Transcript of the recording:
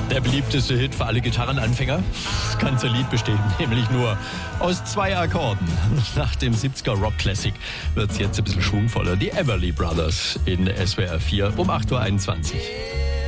Der beliebteste Hit für alle Gitarrenanfänger. Das ganze Lied besteht nämlich nur aus 2 Akkorden. Nach dem 70er Rock Classic wird es jetzt ein bisschen schwungvoller. Die Everly Brothers in SWR 4 um 8.21 Uhr.